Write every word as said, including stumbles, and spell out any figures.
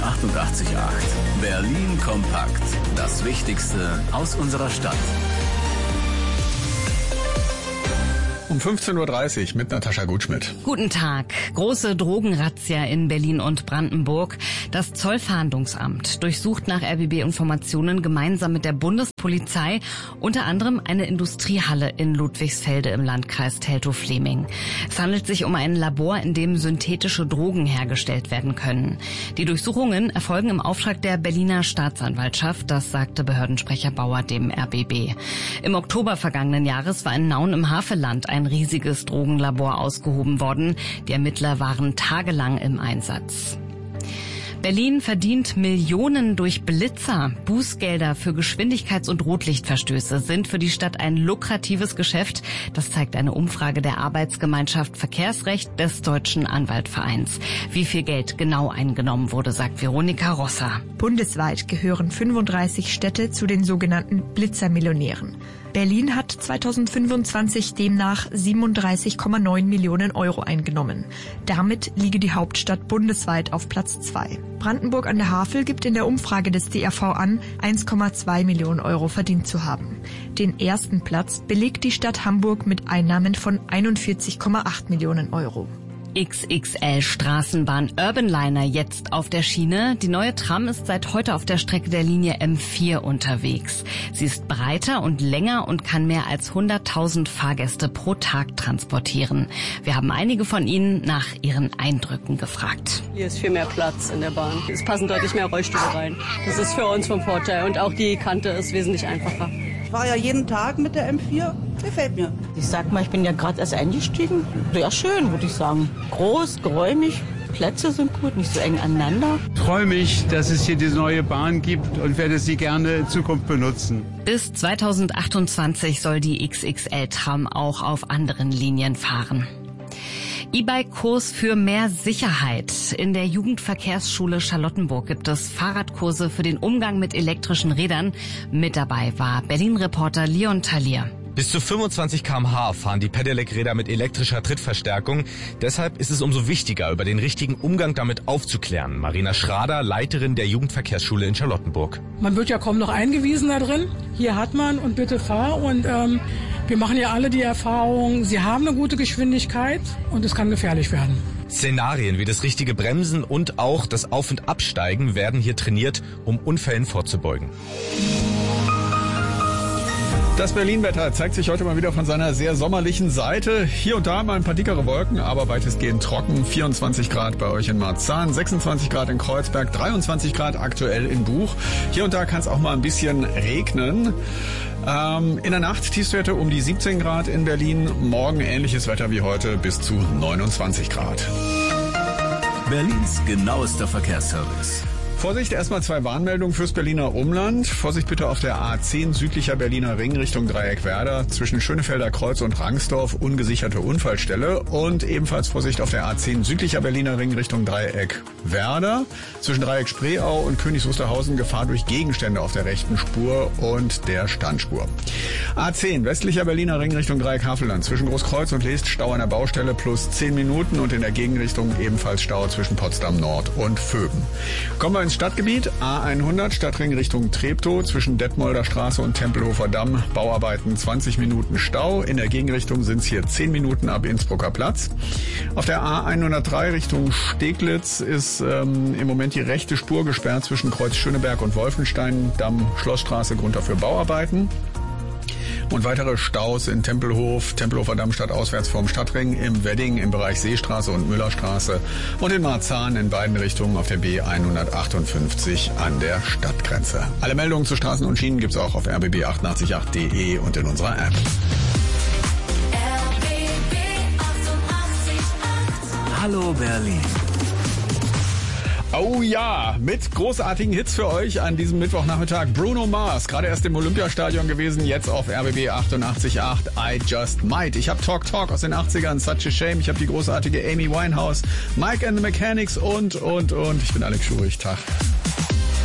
achtundachtzig Komma acht. Berlin kompakt. Das Wichtigste aus unserer Stadt. Um fünfzehn Uhr dreißig mit Natascha Gutschmidt. Guten Tag. Große Drogenrazzia in Berlin und Brandenburg. Das Zollfahndungsamt durchsucht nach R B B-Informationen gemeinsam mit der Bundespolizei unter anderem eine Industriehalle in Ludwigsfelde im Landkreis Teltow-Fleming. Es handelt sich um ein Labor, in dem synthetische Drogen hergestellt werden können. Die Durchsuchungen erfolgen im Auftrag der Berliner Staatsanwaltschaft, das sagte Behördensprecher Bauer dem R B B. Im Oktober vergangenen Jahres war in Nauen im Havelland ein riesiges Drogenlabor ausgehoben worden. Die Ermittler waren tagelang im Einsatz. Berlin verdient Millionen durch Blitzer. Bußgelder für Geschwindigkeits- und Rotlichtverstöße sind für die Stadt ein lukratives Geschäft. Das zeigt eine Umfrage der Arbeitsgemeinschaft Verkehrsrecht des Deutschen Anwaltvereins. Wie viel Geld genau eingenommen wurde, sagt Veronika Rosser. Bundesweit gehören fünfunddreißig Städte zu den sogenannten Blitzermillionären. Berlin hat zweitausendfünfundzwanzig demnach siebenunddreißig Komma neun Millionen Euro eingenommen. Damit liege die Hauptstadt bundesweit auf Platz zwei. Brandenburg an der Havel gibt in der Umfrage des D R V an, eins Komma zwei Millionen Euro verdient zu haben. Den ersten Platz belegt die Stadt Hamburg mit Einnahmen von einundvierzig Komma acht Millionen Euro. X X L-Straßenbahn Urbanliner jetzt auf der Schiene. Die neue Tram ist seit heute auf der Strecke der Linie M vier unterwegs. Sie ist breiter und länger und kann mehr als hunderttausend Fahrgäste pro Tag transportieren. Wir haben einige von ihnen nach ihren Eindrücken gefragt. Hier ist viel mehr Platz in der Bahn. Es passen deutlich mehr Rollstühle rein. Das ist für uns vom Vorteil. Und auch die Kante ist wesentlich einfacher. Ich fahre ja jeden Tag mit der M vier. Gefällt mir. Ich sag mal, ich bin ja gerade erst eingestiegen. Sehr schön, würde ich sagen. Groß, geräumig, Plätze sind gut, nicht so eng aneinander. Ich freue mich, dass es hier diese neue Bahn gibt und werde sie gerne in Zukunft benutzen. Bis zweitausendachtundzwanzig soll die X X L-Tram auch auf anderen Linien fahren. E-Bike-Kurs für mehr Sicherheit. In der Jugendverkehrsschule Charlottenburg gibt es Fahrradkurse für den Umgang mit elektrischen Rädern. Mit dabei war Berlin-Reporter Leon Talier. Bis zu fünfundzwanzig Kilometer pro Stunde fahren die Pedelec-Räder mit elektrischer Trittverstärkung. Deshalb ist es umso wichtiger, über den richtigen Umgang damit aufzuklären. Marina Schrader, Leiterin der Jugendverkehrsschule in Charlottenburg. Man wird ja kaum noch eingewiesen da drin. Hier hat man und bitte fahr. Und ähm, wir machen ja alle die Erfahrung, sie haben eine gute Geschwindigkeit und es kann gefährlich werden. Szenarien wie das richtige Bremsen und auch das Auf- und Absteigen werden hier trainiert, um Unfällen vorzubeugen. Das Berlin-Wetter zeigt sich heute mal wieder von seiner sehr sommerlichen Seite. Hier und da mal ein paar dickere Wolken, aber weitestgehend trocken. vierundzwanzig Grad bei euch in Marzahn, sechsundzwanzig Grad in Kreuzberg, dreiundzwanzig Grad aktuell in Buch. Hier und da kann es auch mal ein bisschen regnen. Ähm, in der Nacht Tiefstwerte um die siebzehn Grad in Berlin. Morgen ähnliches Wetter wie heute bis zu neunundzwanzig Grad. Berlins genauester Verkehrsservice. Vorsicht, erstmal zwei Warnmeldungen fürs Berliner Umland. Vorsicht bitte auf der A zehn südlicher Berliner Ring Richtung Dreieck-Werder. Zwischen Schönefelder Kreuz und Rangsdorf ungesicherte Unfallstelle. Und ebenfalls Vorsicht auf der A zehn südlicher Berliner Ring Richtung Dreieck-Werder. Zwischen Dreieck-Spreeau und Königs Wusterhausen Gefahr durch Gegenstände auf der rechten Spur und der Standspur. A zehn westlicher Berliner Ring Richtung Dreieck-Havelland. Zwischen Großkreuz und Leest Stau an der Baustelle plus zehn Minuten und in der Gegenrichtung ebenfalls Stau zwischen Potsdam Nord und Vöben. Kommen wir ins Stadtgebiet. A hundert Stadtring Richtung Treptow zwischen Detmolder Straße und Tempelhofer Damm. Bauarbeiten zwanzig Minuten Stau. In der Gegenrichtung sind es hier zehn Minuten ab Innsbrucker Platz. Auf der A hundertdrei Richtung Steglitz ist ähm, im Moment die rechte Spur gesperrt zwischen Kreuz Schöneberg und Wolfenstein. Damm Schlossstraße, Grund dafür Bauarbeiten. Und weitere Staus in Tempelhof, Tempelhofer Damm stadtauswärts vom Stadtring, im Wedding im Bereich Seestraße und Müllerstraße und in Marzahn in beiden Richtungen auf der B hundertachtundfünfzig an der Stadtgrenze. Alle Meldungen zu Straßen und Schienen gibt's auch auf r b b achtundachtzig Komma acht punkt d e und in unserer App. R B B achtundachtzig Komma acht. Hallo Berlin. Oh ja, mit großartigen Hits für euch an diesem Mittwochnachmittag. Bruno Mars, gerade erst im Olympiastadion gewesen, jetzt auf R B B achtundachtzig Komma acht, I Just Might. Ich habe Talk Talk aus den achtzigern, Such a Shame. Ich habe die großartige Amy Winehouse, Mike and the Mechanics und, und, und. Ich bin Alex Schurig. Tag.